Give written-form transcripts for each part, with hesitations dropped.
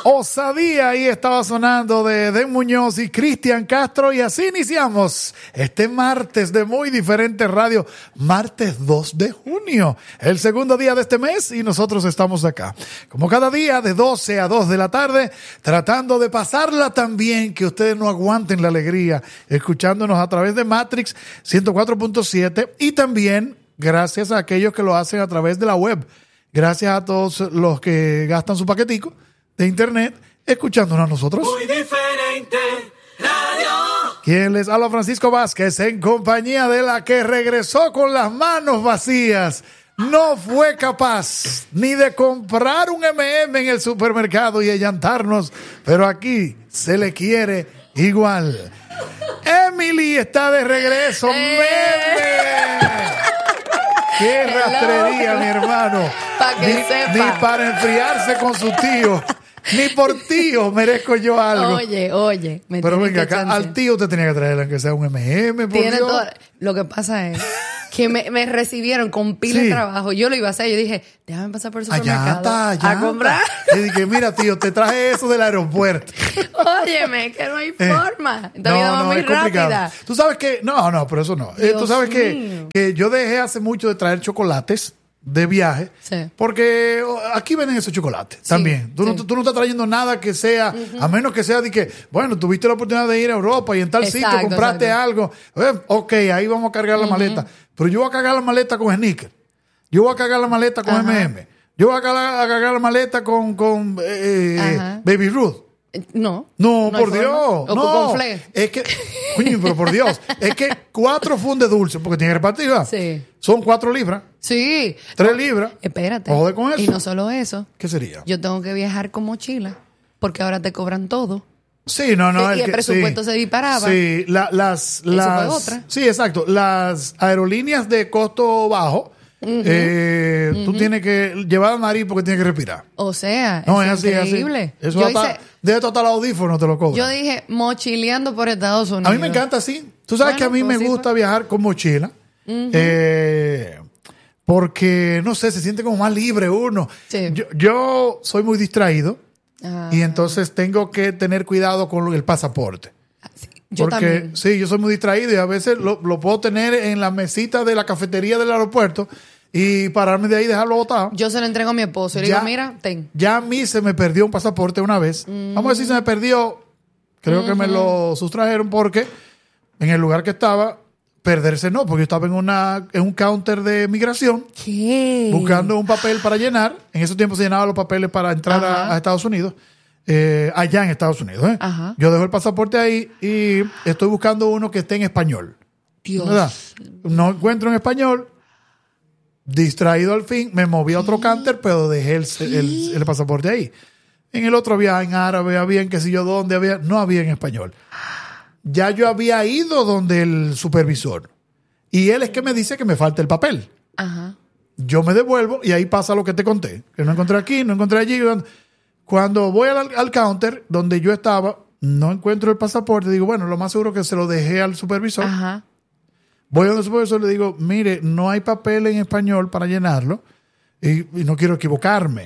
Osadía, ahí estaba sonando de Den Muñoz y Cristian Castro, y así iniciamos este martes de Muy Diferente Radio, martes 2 de junio, el segundo día de este mes, y nosotros estamos acá, como cada día, de 12 a 2 de la tarde, tratando de pasarla tan bien que ustedes no aguanten la alegría, escuchándonos a través de Matrix 104.7 y también gracias a aquellos que lo hacen a través de la web. Gracias a todos los que gastan su paquetico de internet escuchándonos a nosotros. Muy Diferente Radio. Quien les habla, Francisco Vázquez, en compañía de la que regresó con las manos vacías. No fue capaz ni de comprar un M&M en el supermercado y allantarnos, pero aquí se le quiere igual. Emily está de regreso. ¡Meme! ¡Qué rastrería, mi hermano! Para que sepa. Ni para enfriarse con su tío, ni por tío merezco yo algo. Oye. Pero venga, acá al tío usted tenía que traerle aunque sea un M&M, por Tiene Dios. todo. Lo que pasa es que me recibieron con pila de trabajo. Yo lo iba a hacer. Yo dije, déjame pasar por el supermercado a comprar. Y dije, mira, tío, te traje eso del aeropuerto. Óyeme, que no hay forma. Esta vida va muy es complicado. rápida. Tú sabes que... No, pero eso no. Tú sabes que yo dejé hace mucho de traer chocolates de viaje, Sí. porque aquí venden esos chocolates también. Tú no estás trayendo nada que sea, a menos que sea de que, bueno, tuviste la oportunidad de ir a Europa y en tal sitio compraste algo. Ok, ahí vamos a cargar la maleta. Pero yo voy a cargar la maleta con sneakers. Yo voy a cargar la maleta con M&M. Yo voy a cargar la maleta con Baby Ruth. No, por Dios. O no. con fle. Es que, coño, pero por Dios, es que 4 fundes dulces, porque tiene que repartir, ¿verdad? Sí. Son 4 libras, Sí. 3 libras. Espérate. Joder con eso. Y no solo eso. ¿Qué sería? Yo tengo que viajar con mochila. Porque ahora te cobran todo. Sí, no. Y el presupuesto se disparaba. Sí, las Eso fue otra. Sí, exacto. Las aerolíneas de costo bajo, tú tienes que llevar a nariz porque tienes que respirar. O sea, No, es es así, increíble. Eso Yo hasta, hice- de esto hasta el audífono te lo cobran. Yo dije, mochileando por Estados Unidos. A mí me encanta así. Tú sabes Bueno, que a mí pues me sí, gusta viajar con mochila. Porque, no sé, se siente como más libre uno. Sí. Yo soy muy distraído Ah, y entonces tengo que tener cuidado con el pasaporte. sí. Yo Porque, también. sí, yo soy muy distraído y a veces lo puedo tener en la mesita de la cafetería del aeropuerto y pararme de ahí y dejarlo botado. Yo se lo entrego a mi esposo y le Ya- digo, mira, ten. Ya a mí se me perdió un pasaporte una vez. Vamos a ver si se me perdió. Creo que me lo sustrajeron porque en el lugar que estaba, perderse no, porque yo estaba en un counter de migración ¿Qué? buscando un papel para llenar. En ese tiempo se llenaban los papeles para entrar a Estados Unidos. Allá en Estados Unidos. Ajá. Yo dejo el pasaporte ahí y estoy buscando uno que esté en español. Dios. ¿Verdad? No encuentro en español. Distraído al fin, me moví a otro counter, pero dejé el pasaporte ahí. En el otro había en árabe, había en qué sé yo dónde, no había en español. Ya yo había ido donde el supervisor y él es que me dice que me falta el papel. Ajá. Yo me devuelvo y ahí pasa lo que te conté, que no encontré aquí, no encontré allí. Cuando voy al counter donde yo estaba, no encuentro el pasaporte, digo, bueno, lo más seguro que se lo dejé al supervisor. Ajá. Voy al supervisor y le digo, mire, no hay papel en español para llenarlo y no quiero equivocarme.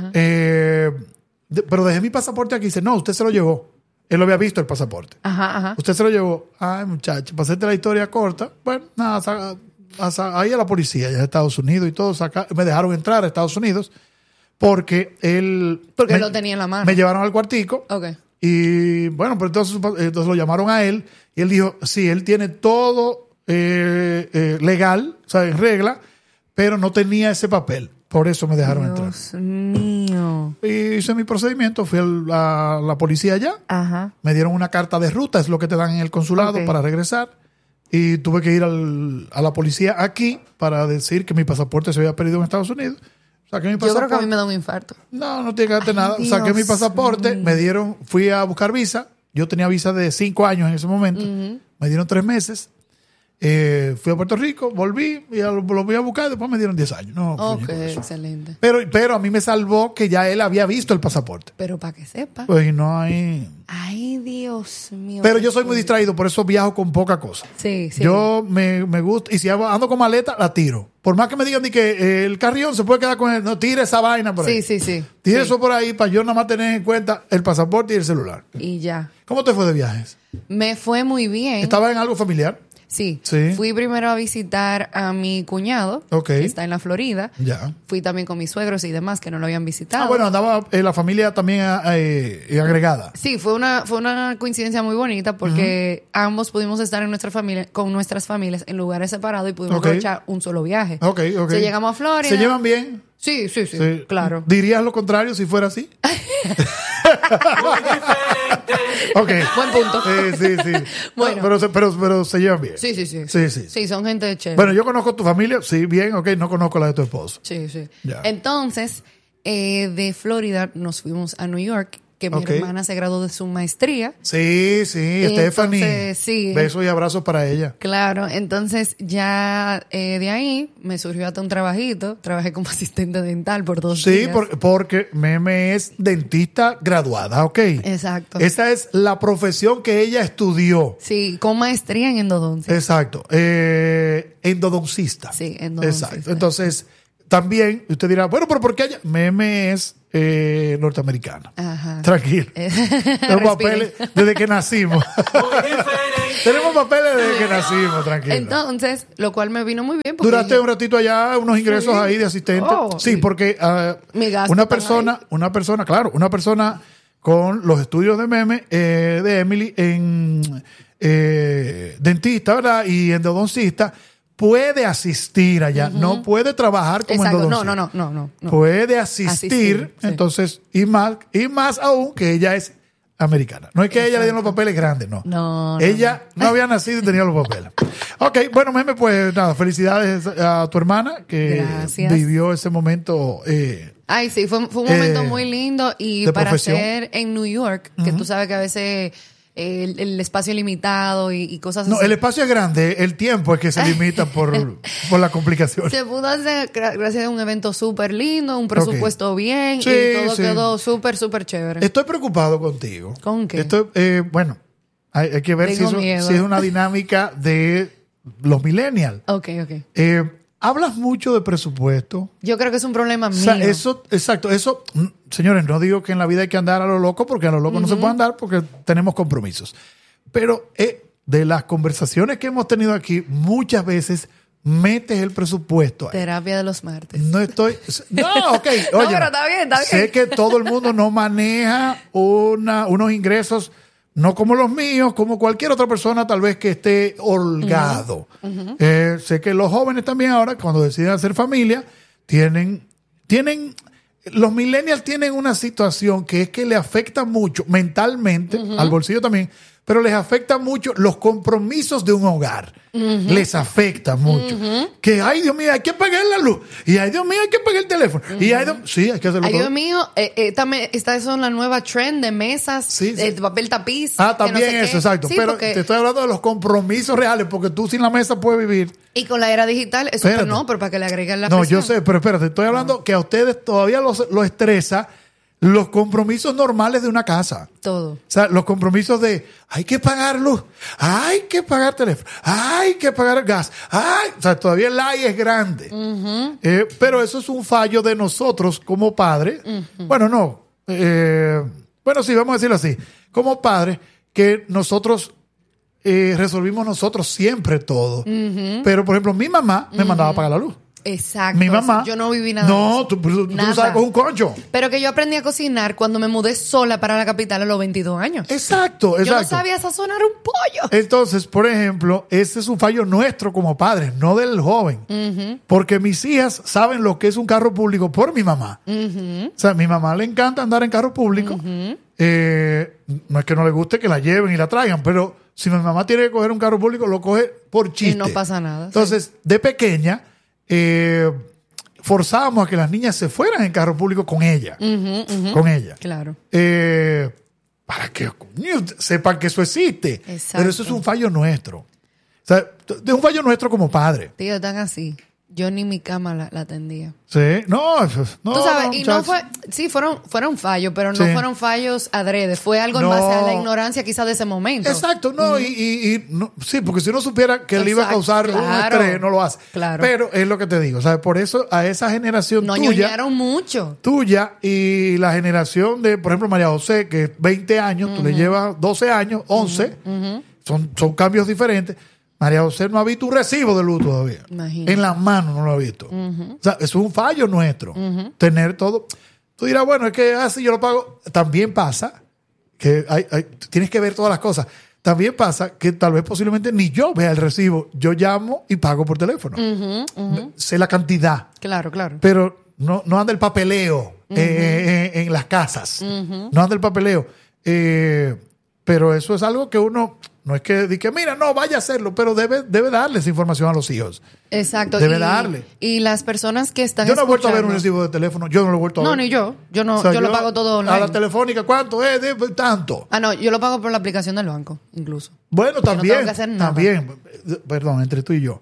Pero dejé mi pasaporte aquí. Dice, no, usted se lo llevó. Él lo había visto el pasaporte. Ajá. Usted se lo llevó. Ay, muchacho, para hacerte la historia corta, bueno, nada, ahí a la policía, ya de Estados Unidos y todo, me dejaron entrar a Estados Unidos porque Porque lo tenía en la mano. me llevaron al cuartico. Ok. Y bueno, pero entonces lo llamaron a él y él dijo, sí, él tiene todo legal, o sea, en regla, pero no tenía ese papel. Por eso me dejaron entrar. Dios mío. Y hice mi procedimiento, fui a la policía allá, Ajá. me dieron una carta de ruta, es lo que te dan en el consulado Ok. para regresar. Y tuve que ir a la policía aquí para decir que mi pasaporte se había perdido en Estados Unidos. Saqué mi Yo creo que a pasaporte. mí me da un infarto. No tiene que darte nada. Dios Saqué mi pasaporte, mío. fui a buscar visa. Yo tenía visa de 5 años en ese momento. Me dieron 3 meses. Fui a Puerto Rico, volví y lo voy a buscar, después me dieron 10 años. No, ok, excelente. Pero a mí me salvó que ya él había visto el pasaporte. Pero para que sepa. Pues no hay... Ay, Dios mío. Pero yo soy muy distraído, por eso viajo con poca cosa. Sí, sí. Yo me gusta, y si ando con maleta, la tiro. Por más que me digan que el carrión se puede quedar con él, no tire esa vaina por ahí. Sí. Tire eso por ahí para yo nada más tener en cuenta el pasaporte y el celular. Y ya. ¿Cómo te fue de viajes? Me fue muy bien. ¿Estaba en algo familiar? Sí. Sí. Fui primero a visitar a mi cuñado, que está en la Florida. Ya. Fui también con mis suegros y demás que no lo habían visitado. Bueno, andaba la familia también agregada. Sí, fue una coincidencia muy bonita porque ambos pudimos estar en con nuestras familias en lugares separados y pudimos aprovechar un solo viaje. Ok. Se llegamos a Florida. ¿Se llevan bien? Sí, claro. ¿Dirías lo contrario si fuera así? Ok. Buen punto. Sí. Bueno. Pero se llevan bien. Sí. Sí, son gente chévere. Bueno, yo conozco tu familia, sí, bien, ok, no conozco la de tu esposo. Sí. Ya. Entonces, de Florida nos fuimos a New York, que mi hermana se graduó de su maestría. Sí, Stephanie. Entonces, sí. Besos y abrazos para ella. Claro, entonces ya de ahí me surgió hasta un trabajito. Trabajé como asistente dental por 2 días. Sí, porque Meme es dentista graduada, ok. Exacto. Esa es la profesión que ella estudió. Sí, con maestría en endodoncia. Exacto. Endodoncista. Sí, endodoncista. Exacto. Entonces, también usted dirá, bueno, pero ¿por qué ella? Meme es norteamericana. Ajá. Tranquilo. Tenemos papeles desde que nacimos. Tenemos papeles desde que nacimos, tranquilo. Entonces, lo cual me vino muy bien. Duraste un ratito allá, unos ingresos ahí de asistente. Sí, porque una persona con los estudios de Meme, de Emily, en dentista, ¿verdad? Y endodoncista, puede asistir allá, no puede trabajar como endodoncista. No. Puede asistir, sí. Entonces, y más aún que ella es americana. No es que a ella le dieron los papeles grandes, no. No. Ella no había nacido y tenía los papeles. Ok, bueno, Meme, pues nada, felicidades a tu hermana que vivió ese momento. Ay, sí, fue un momento muy lindo y para profesión. hacer en New York, que tú sabes que a veces el espacio es limitado y cosas No, así. el espacio es grande, el tiempo es que se limita por la complicación. Se pudo hacer gracias a un evento súper lindo, un presupuesto bien Sí, y todo quedó súper chévere. Estoy preocupado contigo. ¿Con qué? Bueno, hay que ver si es una dinámica de los millennials. Ok. Hablas mucho de presupuesto. Yo creo que es un problema mío. O sea, exacto, señores, no digo que en la vida hay que andar a lo loco, porque a lo loco no se puede andar porque tenemos compromisos. Pero de las conversaciones que hemos tenido aquí, muchas veces metes el presupuesto ahí. Terapia de los martes. No, ok. Oye, no, pero está bien. Sé que todo el mundo no maneja unos ingresos, no como los míos, como cualquier otra persona tal vez que esté holgado. Sé que los jóvenes también ahora, cuando deciden hacer familia, los millennials tienen una situación que es que le afecta mucho mentalmente, al bolsillo también, pero les afecta mucho los compromisos de un hogar. Les afecta mucho. Que, ay, Dios mío, hay que pagar la luz. Y, ay, Dios mío, hay que pagar el teléfono. Y, sí, hay que hacerlo todo. Ay, Dios mío, está eso en la nueva trend de mesas, de papel tapiz. También eso, exacto. Sí, pero te estoy hablando de los compromisos reales, porque tú sin la mesa puedes vivir. Y con la era digital, eso pero para que le agreguen la presión. No, yo sé, pero espérate, estoy hablando que a ustedes todavía los estresa los compromisos normales de una casa. Todo. O sea, los compromisos de hay que pagar luz, hay que pagar teléfono, hay que pagar gas. O sea, todavía el ay es grande. Pero eso es un fallo de nosotros como padres. Bueno, no. Bueno, sí, vamos a decirlo así. Como padres, que nosotros resolvimos nosotros siempre todo. Pero, por ejemplo, mi mamá me mandaba a pagar la luz. Exacto. Mi mamá. Yo no viví nada. No, tú no sabes con un concho. Pero que yo aprendí a cocinar cuando me mudé sola para la capital a los 22 años. Exacto. Yo no sabía sazonar un pollo. Entonces, por ejemplo, ese es un fallo nuestro como padres, no del joven. Porque mis hijas saben lo que es un carro público por mi mamá. O sea, a mi mamá le encanta andar en carro público. No es que no le guste que la lleven y la traigan, pero si mi mamá tiene que coger un carro público, lo coge por chiste. Y no pasa nada. Entonces, de pequeña, forzábamos a que las niñas se fueran en carro público con ella. Con ella. Claro. Para que sepan que eso existe. Exacto. Pero eso es un fallo nuestro. O sea, es un fallo nuestro como padre. Tío, están así. Yo ni mi cama la atendía. Sí, no. Tú sabes, y no fue, sí, fueron fallos, pero no fueron fallos adrede. Fue algo en base a la ignorancia quizás de ese momento. Exacto, no, y no, sí, porque si uno supiera que le iba a causar un estrés, no lo hace. Claro. Pero es lo que te digo, ¿sabes? Por eso a esa generación no tuya. ñoñaron mucho. Tuya y la generación de, por ejemplo, María José, que es 20 años, tú le llevas 12 años, 11, son cambios diferentes. María José no ha visto un recibo de luz todavía. Imagínate. En las manos no lo ha visto. O sea, eso es un fallo nuestro. Tener todo. Tú dirás, bueno, es que así yo lo pago. También pasa que tienes que ver todas las cosas. También pasa que tal vez posiblemente ni yo vea el recibo. Yo llamo y pago por teléfono. Sé la cantidad. Claro. Pero no anda el papeleo en las casas. No anda el papeleo. Pero eso es algo que uno... No es que diga, mira, no, vaya a hacerlo, pero debe darle esa información a los hijos. Exacto. Debe darle. Y las personas que están Yo no he vuelto a ver un recibo de teléfono. Yo no lo he vuelto a ver. No, ni yo. Yo no. O sea, yo lo pago todo online. A la telefónica, ¿cuánto es? Tanto. No, yo lo pago por la aplicación del banco, incluso. Bueno, también. No tengo que hacer nada. También. Perdón, entre tú y yo.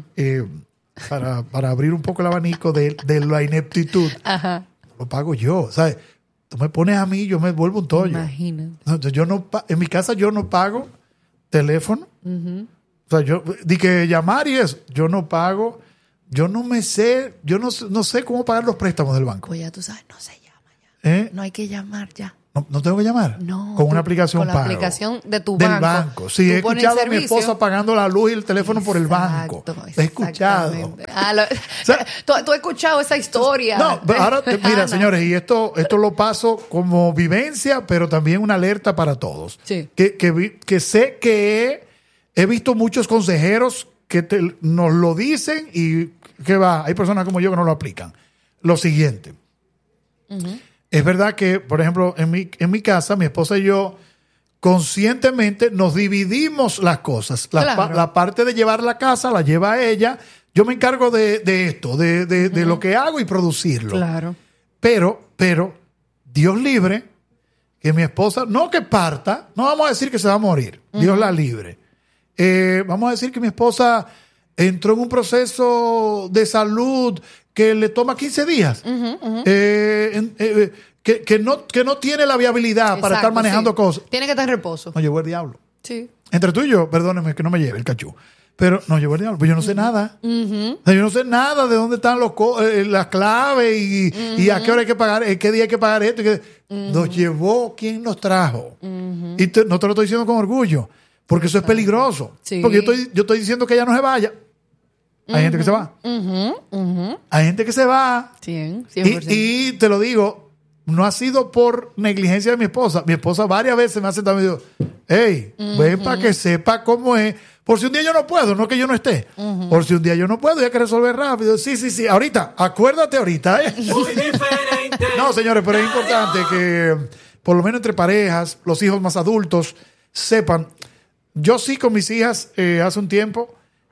Para abrir un poco el abanico de la ineptitud. Ajá. Lo pago yo, ¿sabes? Tú me pones a mí, yo me vuelvo un tollo. Imagínate. En mi casa yo no pago teléfono. O sea, yo di que llamar y eso, yo no pago, yo no sé cómo pagar los préstamos del banco. Pues ya tú sabes, no se llama ya. No hay que llamar ya. No tengo que llamar. No. Con una aplicación con pago. la aplicación de tu del banco. banco. Sí, he escuchado a mi esposa pagando la luz y el teléfono por el banco. He escuchado. ¿Tú has escuchado esa historia? No, ahora, mira, señores, y esto lo paso como vivencia, pero también una alerta para todos. Sí. Que sé que he visto muchos consejeros que nos lo dicen y que hay personas como yo que no lo aplican. Lo siguiente. Es verdad que, por ejemplo, en mi casa, mi esposa y yo conscientemente nos dividimos las cosas. La parte de llevar la casa la lleva ella. Yo me encargo de esto, de lo que hago y producirlo. Claro. Pero, Dios libre, que mi esposa, no que parta, no vamos a decir que se va a morir. Dios la libre. Vamos a decir que mi esposa entró en un proceso de salud que le toma 15 días. Que no tiene la viabilidad para estar manejando cosas. Tiene que estar en reposo. No llevó el diablo. Sí. Entre tú y yo, perdóneme que no me lleve el cachú. Pero no llevó el diablo. Pues yo no sé nada. O sea, yo no sé nada de dónde están las claves y a qué hora hay que pagar, qué día hay que pagar esto. Nos llevó quien nos trajo. Y no te lo estoy diciendo con orgullo. Porque eso es peligroso. Sí. Porque yo estoy diciendo que ella no se vaya. Hay gente que se va. Hay gente que se va. 100%. Y te lo digo, no ha sido por negligencia de mi esposa. Mi esposa varias veces me ha sentado y me dijo, hey, ven para que sepa cómo es. Por si un día yo no puedo, no que yo no esté. Por si un día yo no puedo, hay que resolver rápido. Sí. Ahorita, acuérdate ahorita. Muy diferente. No, señores, pero es importante que por lo menos entre parejas, los hijos más adultos sepan. Yo sí con mis hijas hace un tiempo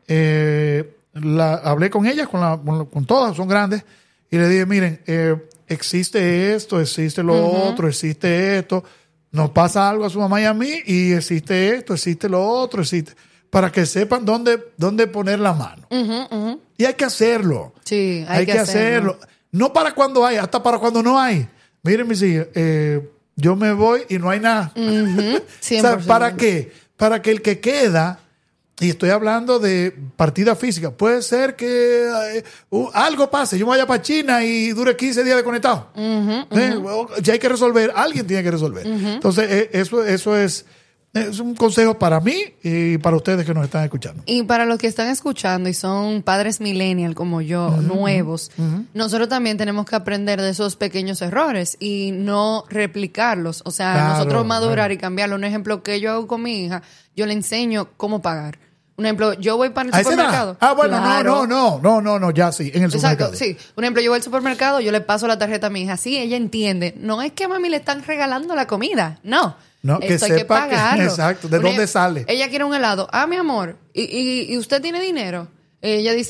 hablé con ellas, con todas, son grandes, y le dije, miren, existe esto, existe lo otro, existe esto, nos pasa algo a su mamá y a mí, y existe esto, existe lo otro, para que sepan dónde poner la mano. Y hay que hacerlo. Sí, hay que hacerlo. No para cuando hay, hasta para cuando no hay. Miren mis hijas, yo me voy y no hay nada. 100%. O sea, ¿para qué? Para que el que queda, y estoy hablando de partida física, puede ser que algo pase, yo me vaya para China y dure 15 días desconectado. Ya hay que resolver, alguien tiene que resolver. Entonces, eso es un consejo para mí y para ustedes que nos están escuchando. Y para los que están escuchando y son padres millennial como yo, nuevos, nosotros también tenemos que aprender de esos pequeños errores y no replicarlos. O sea, nosotros madurar y cambiarlo. Un ejemplo que yo hago con mi hija, yo le enseño cómo pagar. Un ejemplo, yo voy para el supermercado. Bueno, claro. No, ya sí, en el supermercado. Exacto, sí. Un ejemplo, yo voy al supermercado, yo le paso la tarjeta a mi hija. Sí, ella entiende. No es que a mami le están regalando la comida. No, que esto sepa hay que pagarlo. Exacto, de dónde sale. Ella quiere un helado. Mi amor, ¿y usted tiene dinero? Ella dice,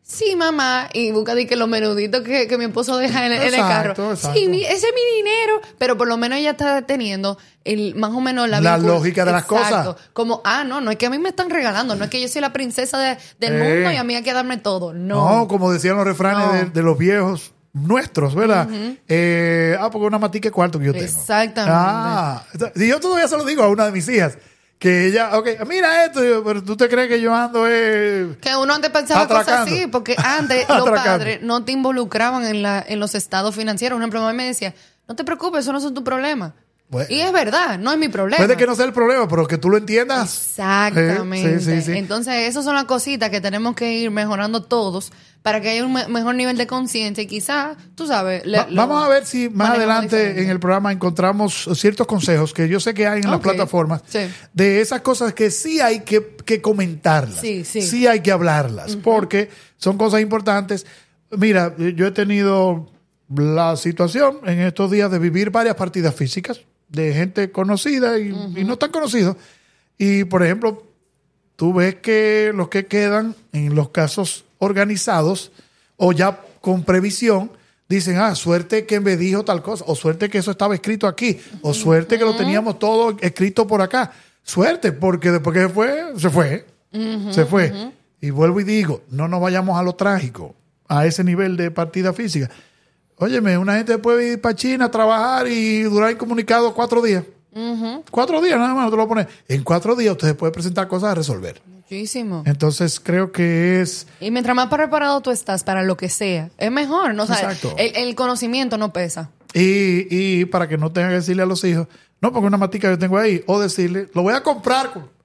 Sí, mamá, y busca de que los menuditos que mi esposo deja en el carro. Exacto. Sí, ese es mi dinero, pero por lo menos ella está teniendo más o menos la lógica de las cosas. Como, no es que a mí me están regalando, no es que yo soy la princesa del mundo y a mí hay que darme todo. No, como decían los refranes de los viejos nuestros, ¿verdad? Porque una matica cuarto que yo tengo. Exactamente. Y yo todavía se lo digo a una de mis hijas. Que ella, mira esto, pero tú te crees que yo ando que uno antes pensaba atracando. Cosas así, porque antes los padres no te involucraban en los estados financieros. Por ejemplo, mamá me decía, no te preocupes, eso no son tu problema. Bueno, y es verdad, no es mi problema. Puede que no sea el problema, pero que tú lo entiendas. Exactamente. Sí. Entonces, esas son las cositas que tenemos que ir mejorando todos para que haya un mejor nivel de conciencia y quizás, tú sabes... Vamos a ver si más adelante en el programa encontramos ciertos consejos que yo sé que hay en las plataformas de esas cosas que sí hay que comentarlas. Sí hay que hablarlas, porque son cosas importantes. Mira, yo he tenido la situación en estos días de vivir varias partidas físicas de gente conocida y no tan conocida. Y, por ejemplo, tú ves que los que quedan en los casos organizados o ya con previsión dicen, suerte que me dijo tal cosa, o suerte que eso estaba escrito aquí, o suerte que lo teníamos todo escrito por acá. Suerte, porque después que se fue. Y vuelvo y digo, no nos vayamos a lo trágico, a ese nivel de partida física. Óyeme, una gente puede ir para China a trabajar y durar incomunicado 4 días. 4 días nada más, no te lo pones. En 4 días ustedes pueden presentar cosas a resolver. Muchísimo. Entonces creo que es... Y mientras más preparado tú estás para lo que sea, es mejor, ¿no? Exacto. O sea, el conocimiento no pesa. Y para que no tengan que decirle a los hijos, no, porque una matica yo tengo ahí, o decirle, lo voy a comprar con...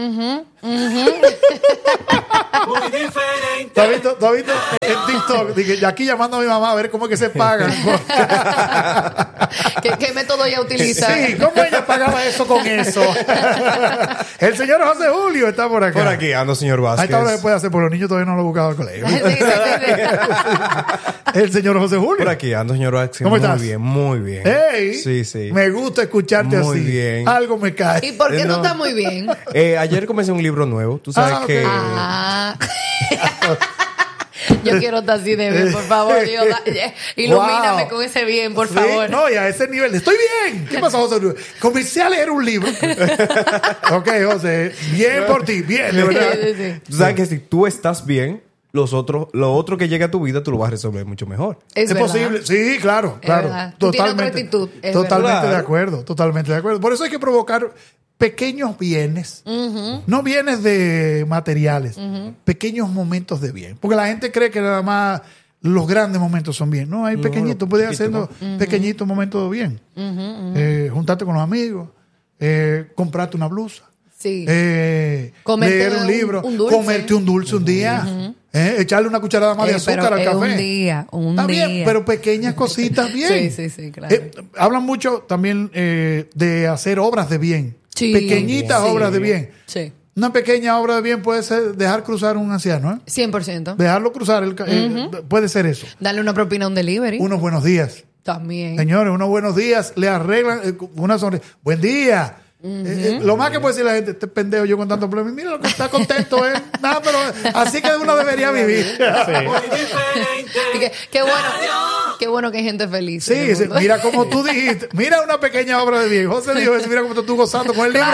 Muy diferente. ¿Tú has visto en TikTok? Dije, aquí llamando a mi mamá a ver cómo es que se pagan. ¿Qué método ella utiliza? Sí, ¿cómo ella pagaba eso con eso? El señor José Julio está por acá. Por aquí ando, señor Vázquez. Ahí está lo que puede hacer, por los niños todavía no lo he buscado al colegio. Sí. El señor José Julio. Por aquí ando, señor Vázquez. ¿Cómo estás? Muy bien. Hey, Sí. Me gusta escucharte así. Muy bien. Algo me cae. ¿Y por qué tú estás muy bien? Ayer comencé un libro nuevo. Tú sabes que... Yo quiero estar así de bien, por favor. Dios, ilumíname con ese bien, por favor. No, y a ese nivel. Estoy bien. ¿Qué pasa, José? Comencé a leer un libro. Ok, José. Bien por ti. Bien, de verdad. Sí. Tú sabes que si tú estás bien, lo otro que llega a tu vida, tú lo vas a resolver mucho mejor. Es posible. Sí, claro. Verdad. Tú tienes otra actitud. Totalmente de acuerdo. Totalmente de acuerdo. Por eso hay que provocar pequeños bienes, no bienes de materiales, pequeños momentos de bien. Porque la gente cree que nada más los grandes momentos son bien. No, hay pequeñitos, puedes hacer pequeñitos momentos de bien. Juntarte con los amigos, comprarte una blusa, leer un libro, comerte un dulce un día, echarle una cucharada más de azúcar al café. Un día. Pero pequeñas cositas bien. Sí, claro. Hablan mucho también de hacer obras de bien. Sí, Pequeñitas obras de bien. Sí. Una pequeña obra de bien puede ser dejar cruzar un anciano, 100%. Dejarlo cruzar, puede ser eso. Darle una propina a un delivery. Unos buenos días. También. Señores, unos buenos días, le arreglan una sonrisa. Buen día. Lo más que puede decir la gente, este pendejo yo con tanto problema, mira lo que está contento, Nada, pero así que uno debería vivir. Muy diferente. Qué bueno que hay gente feliz. Sí, mira como tú dijiste, mira una pequeña obra de bien. José dijo eso, mira cómo tú gozando con el libro.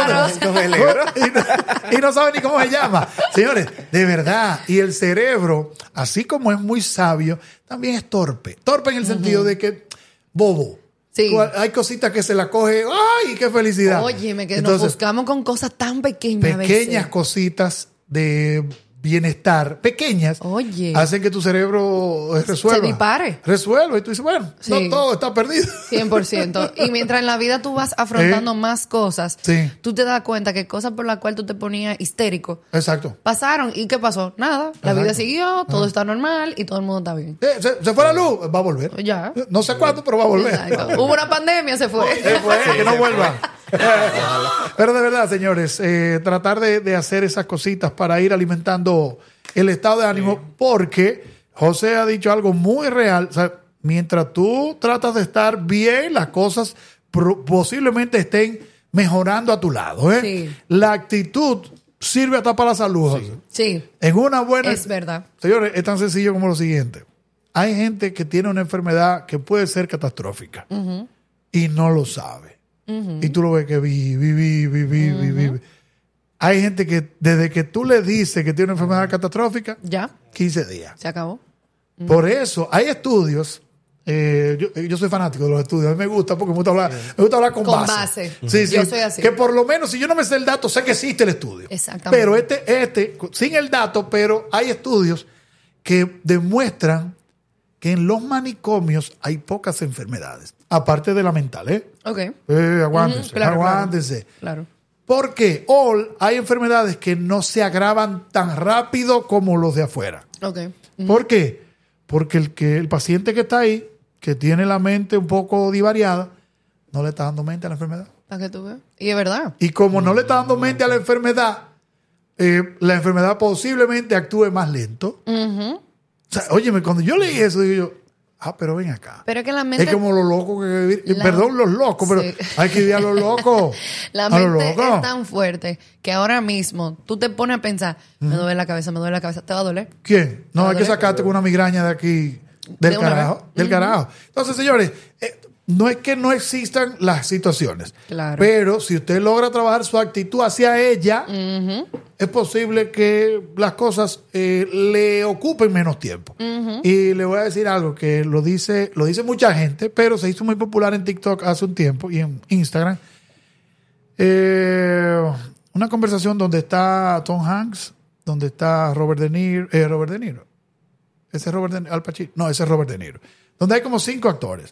Y no sabe ni cómo se llama. Señores, de verdad, y el cerebro, así como es muy sabio, también es torpe. Torpe en el sentido de que bobo. Sí. Hay cositas que se la coge. ¡Ay, qué felicidad! Óyeme, que nos buscamos con cosas tan pequeñas. Pequeñas cositas de bienestar, pequeñas, hacen que tu cerebro resuelva. Se dispare. Resuelva. Y tú dices, bueno, no todo está perdido. 100%. Y mientras en la vida tú vas afrontando más cosas, tú te das cuenta que cosas por las cuales tú te ponías histérico. Exacto. Pasaron. ¿Y qué pasó? Nada. La vida siguió, todo está normal y todo el mundo está bien. Se fue la luz, va a volver. Ya. No sé cuándo, pero va a volver. Exacto. Hubo una pandemia, se fue. Que no vuelva. Pero de verdad, señores, tratar de hacer esas cositas para ir alimentando el estado de ánimo, porque José ha dicho algo muy real. O sea, mientras tú tratas de estar bien, las cosas posiblemente estén mejorando a tu lado. Sí. La actitud sirve hasta para la salud, José. Sí, En una buena... es verdad. Señores, es tan sencillo como lo siguiente. Hay gente que tiene una enfermedad que puede ser catastrófica y no lo sabe. Y tú lo ves que vive. Hay gente que desde que tú le dices que tiene una enfermedad catastrófica, Ya, 15 días. se acabó. Por eso hay estudios. Yo soy fanático de los estudios. A mí me gusta porque me gusta hablar con base. Sí, Yo soy así. Que por lo menos si yo no me sé el dato, sé que existe el estudio. Exactamente. Pero sin el dato, pero hay estudios que demuestran que en los manicomios hay pocas enfermedades. Aparte de la mental, ¿eh? Ok. Aguántense, Claro, aguántense. Claro. Porque hay enfermedades que no se agravan tan rápido como los de afuera. Ok. ¿Por qué? Porque el paciente que está ahí, que tiene la mente un poco divariada, no le está dando mente a la enfermedad. Para que tú veas. Y es verdad. Y como no le está dando mente a la enfermedad posiblemente actúe más lento. O sea, óyeme, cuando yo leí eso, digo yo, pero ven acá. Pero es que la mente... Es como los locos que vivir. Perdón, los locos, pero Sí. hay que vivir a los locos. La A los mente locos. es tan fuerte que ahora mismo tú te pones a pensar, me duele la cabeza, ¿te va a doler? ¿Quién? No, ¿Te va hay a que doler? sacarte con una migraña de aquí, del De una carajo. vez. Del carajo. Entonces, señores, no es que no existan las situaciones. Claro. Pero si usted logra trabajar su actitud hacia ella, es posible que las cosas le ocupen menos tiempo. Y le voy a decir algo que lo dice mucha gente, pero se hizo muy popular en TikTok hace un tiempo y en Instagram. Una conversación donde está Tom Hanks, donde está Robert De Niro. Ese es Robert De Niro. Al Pacino. No, ese es Robert De Niro. Donde hay como 5 actores.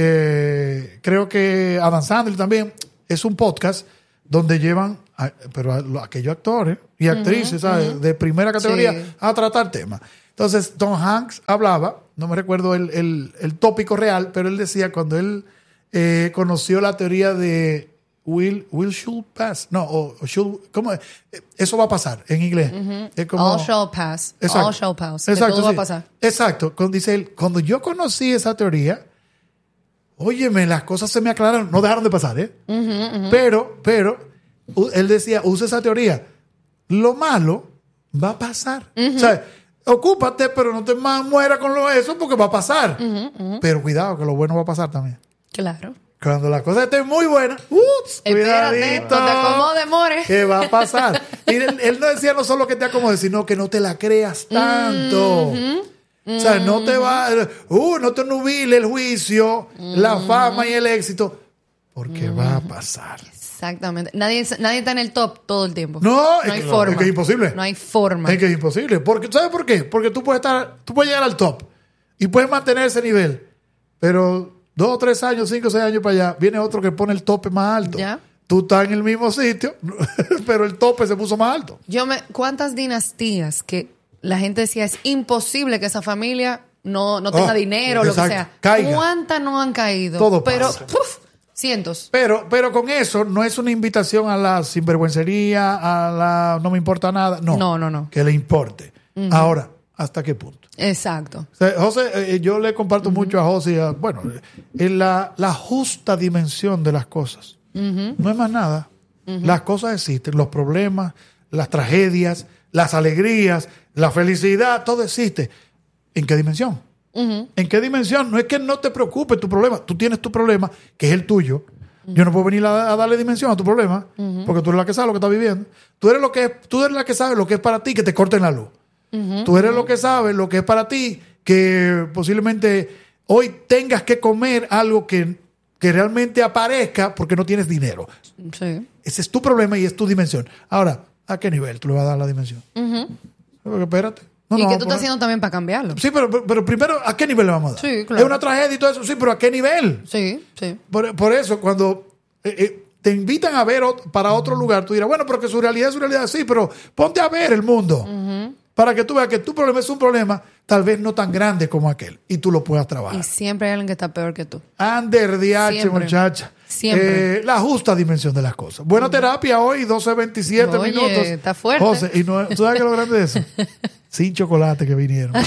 Creo que Adam Sandler también. Es un podcast donde llevan pero a aquellos actores y actrices, ¿sabes? De primera categoría Sí. a tratar temas. Entonces, Tom Hanks hablaba, no me recuerdo el tópico real, pero él decía cuando él conoció la teoría de will should pass. No, o should, ¿cómo es? Eso va a pasar en inglés. Es como, All shall pass. Exacto. All shall pass. Que Exacto, todo va a sí. pasar. Exacto. Dice él, cuando yo conocí esa teoría, óyeme, las cosas se me aclararon. No dejaron de pasar, ¿eh? Pero, él decía, usa esa teoría. Lo malo va a pasar. O sea, ocúpate, pero no te mueras con eso porque va a pasar. Pero cuidado, que lo bueno va a pasar también. Claro. Cuando las cosas estén muy buenas, Espérate, cuidadito, no te acomodes, more. ¿qué va a pasar? Y él no decía no solo que te acomodes, sino que no te la creas tanto. O sea, no te no te nubile el juicio, la fama y el éxito, porque va a pasar. Exactamente. Nadie está en el top todo el tiempo. No, hay forma. Es que es imposible. No hay forma. Es que es imposible. ¿Sabes por qué? Porque tú puedes llegar al top y puedes mantener ese nivel, pero 2 o 3 años, 5 o 6 años para allá, viene otro que pone el tope más alto. Ya. Tú estás en el mismo sitio, pero el tope se puso más alto. ¿Cuántas dinastías que la gente decía es imposible que esa familia no tenga dinero o lo que exacto. sea? Caiga. ¿Cuántas no han caído? Todo pero pasa. Cientos. Pero con eso no es una invitación a la sinvergüencería, a la no me importa nada. No. Que le importe. Ahora, ¿hasta qué punto? Exacto. O sea, José, yo le comparto mucho a José, en la justa dimensión de las cosas. No es más nada. Las cosas existen, los problemas, las tragedias, las alegrías, la felicidad, todo existe. ¿En qué dimensión? ¿En qué dimensión? No es que no te preocupes tu problema. Tú tienes tu problema, que es el tuyo. Yo no puedo venir a darle dimensión a tu problema, porque tú eres la que sabe lo que estás viviendo. Tú eres la que sabe lo que es para ti que te corten la luz. Tú eres lo que sabe lo que es para ti que posiblemente hoy tengas que comer algo que realmente aparezca porque no tienes dinero. Sí. Ese es tu problema y es tu dimensión. Ahora, ¿a qué nivel tú le vas a dar la dimensión? Porque espérate. ¿Y qué tú estás haciendo también para cambiarlo? Sí, pero primero, ¿a qué nivel le vamos a dar? Sí, claro. Es una tragedia y todo eso, sí, pero ¿a qué nivel? Sí. Por eso, cuando te invitan a ver para otro lugar, tú dirás, bueno, pero que su realidad es su realidad, sí, pero ponte a ver el mundo para que tú veas que tu problema es un problema tal vez no tan grande como aquel y tú lo puedas trabajar. Y siempre hay alguien que está peor que tú. Ander DH, Siempre. muchacha. Siempre. La justa dimensión de las cosas. Buena terapia hoy, 12:27 Oye, minutos. está fuerte. José, ¿tú sabes qué es lo grande de eso? Sin chocolate que vinieron.